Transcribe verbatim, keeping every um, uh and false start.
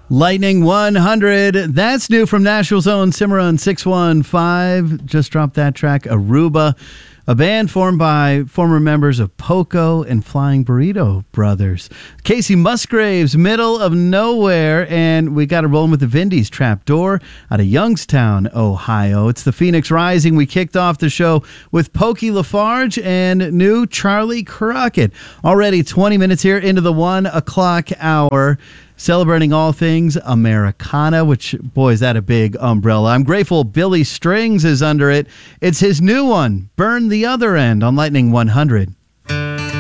Lightning one hundred. That's new from Nashville's own Cimarron six one five. Just dropped that track, Aruba. A band formed by former members of Poco and Flying Burrito Brothers. Casey Musgraves, Middle of Nowhere, and we got to roll with the Vindies Trapdoor out of Youngstown, Ohio. It's the Phoenix Rising. We kicked off the show with Pokey Lafarge and new Charlie Crockett. Already twenty minutes here into the one o'clock hour. Celebrating all things Americana, which, boy, is that a big umbrella. I'm grateful Billy Strings is under it. It's his new one, Burn the Other End, on Lightning one hundred.